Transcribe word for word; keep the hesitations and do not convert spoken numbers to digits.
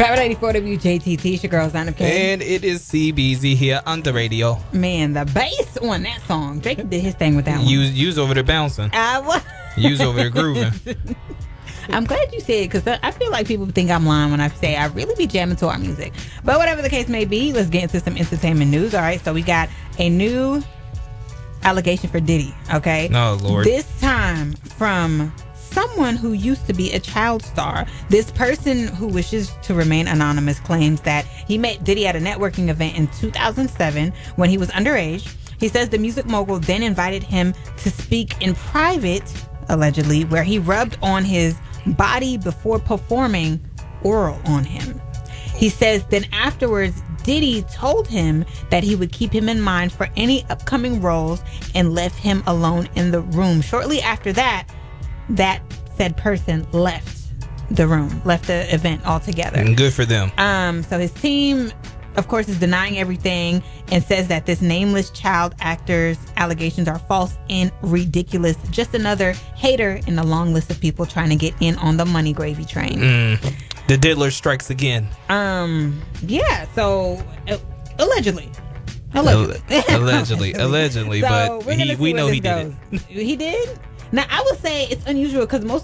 Power ninety-four W J T T, your girl, Zana K. And it is C B Z here on the radio. Man, the bass on that song. Drake did his thing with that one. You, you's over there bouncing. I was. You's over there grooving. I'm glad you said it, because I feel like people think I'm lying when I say I really be jamming to our music. But whatever the case may be, let's get into some entertainment news. All right, so we got a new allegation for Diddy, okay? Oh, Lord. This time from someone who used to be a child star. This person, who wishes to remain anonymous, claims that he met Diddy at a networking event in two thousand seven when he was underage. He says the music mogul then invited him to speak in private, allegedly, where he rubbed on his body before performing oral on him. He says then afterwards, Diddy told him that he would keep him in mind for any upcoming roles and left him alone in the room. Shortly after that, that said person left the room, left the event altogether. And good for them. Um, so his team, of course, is denying everything and says that this nameless child actor's allegations are false and ridiculous. Just another hater in the long list of people trying to get in on the money gravy train. Mm. The diddler strikes again. Um, yeah. So uh, allegedly, allegedly, allegedly, allegedly, so but he, we know he did goes. it. He did. Now I would say it's unusual because most